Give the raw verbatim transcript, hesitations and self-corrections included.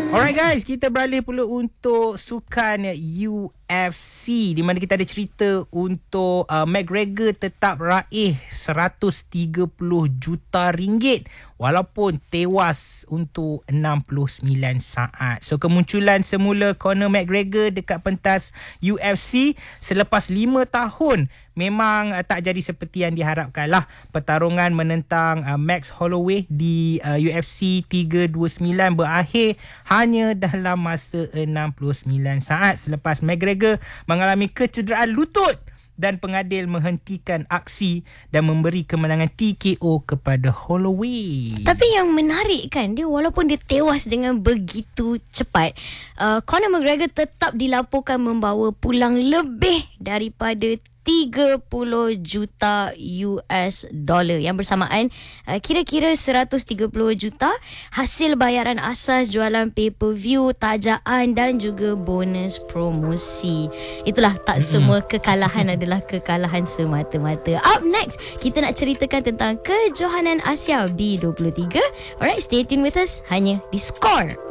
Alright guys, kita beralih pula untuk sukan U F C, di mana kita ada cerita untuk uh, McGregor tetap raih seratus tiga puluh juta ringgit walaupun tewas untuk enam puluh sembilan saat. So kemunculan semula Conor McGregor dekat pentas U F C selepas lima tahun memang uh, tak jadi seperti yang diharapkan lah. Pertarungan menentang uh, Max Holloway di uh, U F C tiga dua sembilan berakhir hanya dalam masa enam puluh sembilan saat selepas McGregor mengalami kecederaan lutut dan pengadil menghentikan aksi dan memberi kemenangan T K O kepada Holloway. Tapi yang menarik kan, dia walaupun dia tewas dengan begitu cepat, uh, Conor McGregor tetap dilaporkan membawa pulang lebih daripada tiga puluh juta U S dollar yang bersamaan uh, kira-kira seratus tiga puluh juta hasil bayaran asas jualan pay-per-view, tajaan dan juga bonus promosi. Itulah, tak mm-hmm. semua kekalahan adalah kekalahan semata-mata. Up next, kita nak ceritakan tentang kejohanan Asia B dua puluh tiga. Alright, stay tuned with us hanya di Score.